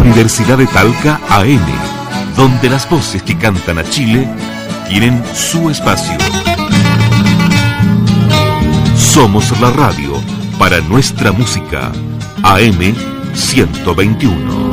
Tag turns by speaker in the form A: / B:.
A: Universidad de Talca AM, donde las voces que cantan a Chile tienen su espacio. Somos la radio para nuestra música, AM 121.